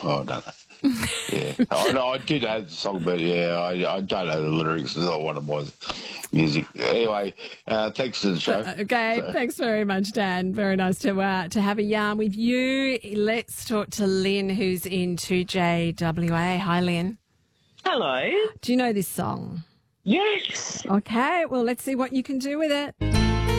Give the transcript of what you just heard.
Oh, I don't know. Yeah. Oh, no, I did have the song, but yeah, I don't know the lyrics. It's not one of my music. Anyway, thanks for the show. Okay, thanks very much, Dan. Very nice to have a yarn with you. Let's talk to Lynn, who's in 2JWA. Hi, Lynn. Hello. Do you know this song? Yes. Okay, well, let's see what you can do with it.